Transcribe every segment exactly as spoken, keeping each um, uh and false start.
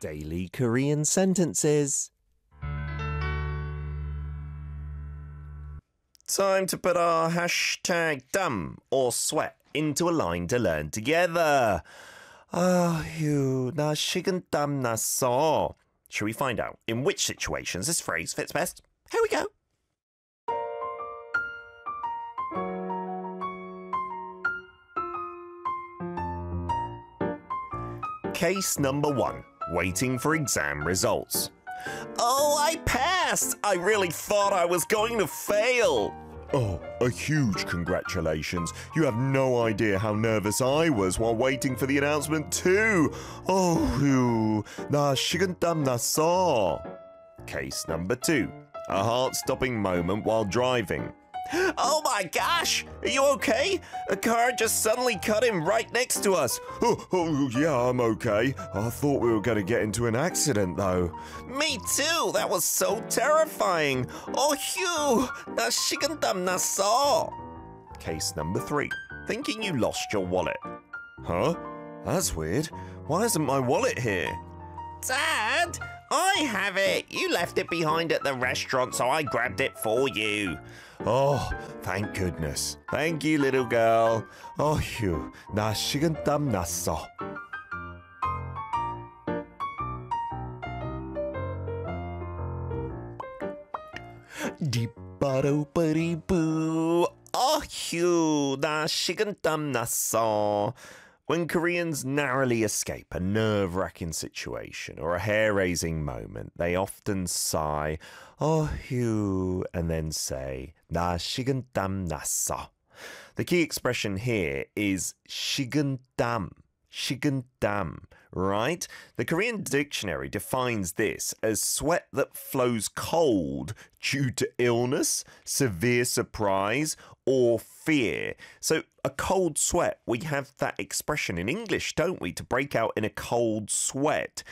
Daily Korean sentences. Time to put our hashtag dumb or sweat into a line to learn together. 아휴, 나 식은땀 났어. Shall we find out in which situations this phrase fits best? Here we go. Case number one, waiting for exam results. Oh, I passed! I really thought I was going to fail. Oh, a huge congratulations. You have no idea how nervous I was while waiting for the announcement too. Oh, 나 식은땀 났어. Case number two, a heart-stopping moment while driving. Oh my gosh! Are you okay? A car just suddenly cut in right next to us. Oh, oh, yeah, I'm okay. I thought we were going to get into an accident though. Me too! That was so terrifying. Oh, phew! 나 식은땀 났어. Case number three. Thinking you lost your wallet. Huh? That's weird. Why isn't my wallet here? Dad! I have it! You left it behind at the restaurant, so I grabbed it for you. Oh, thank goodness. Thank you, little girl. Oh, 휴, 나 식은땀 났어. 디바로바리부. Oh, 휴, 나 식은땀 났어. When Koreans narrowly escape a nerve-wracking situation or a hair-raising moment, they often sigh, oh, 휴, and then say, 나 식은땀 났어. The key expression here is 식은땀, 식은땀, right? The Korean dictionary defines this as sweat that flows cold due to illness, severe surprise, or fear. So a cold sweat, we have that expression in English, don't we, to break out in a cold sweat.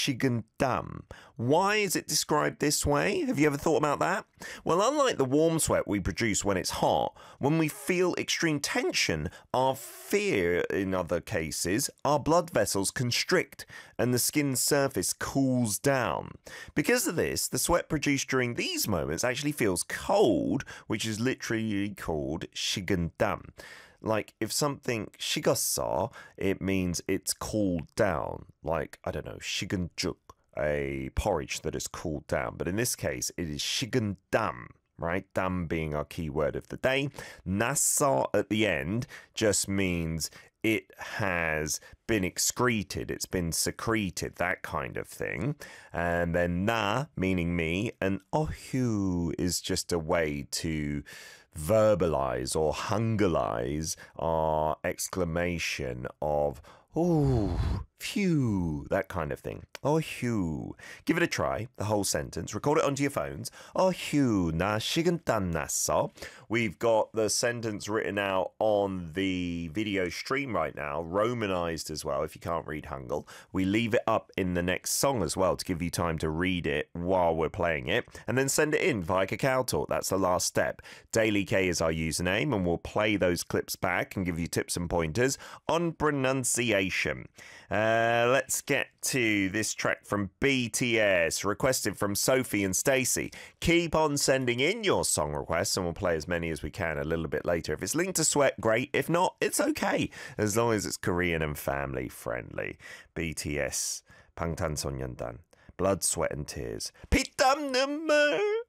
식은땀. Why is it described this way? Have you ever thought about that? Well, unlike the warm sweat we produce when it's hot, when we feel extreme tension, our fear, in other cases, our blood vessels constrict and the skin's surface cools down. Because of this, the sweat produced during these moments actually feels cold, which is literally called 식은땀. Like if something 식었어, it means it's cooled down. Like, I don't know, 식은죽, a porridge that is cooled down. But in this case, it is 식은땀, right? Dam being our key word of the day. 났어 at the end just means it has been excreted, it's been secreted, that kind of thing. And then na, meaning me, and 어휴 is just a way to verbalize or hungarize our exclamation of oh, phew, that kind of thing. Oh, phew. Give it a try, the whole sentence. Record it onto your phones. Oh, phew, 나 식은땀 났어. We've got the sentence written out on the video stream right now, romanized as well, if you can't read Hangul. We leave it up in the next song as well to give you time to read it while we're playing it, and then send it in via Kakao Talk. That's the last step. Daily K is our username, and we'll play those clips back and give you tips and pointers on pronunciation. Uh, let's get to this track from B T S, requested from Sophie and Stacey. Keep on sending in your song requests, and we'll play as many as we can a little bit later. If it's linked to sweat, great. If not, it's okay, as long as it's Korean and family friendly. B T S, 방탄소년단, Blood, Sweat and Tears. 피땀 눈물.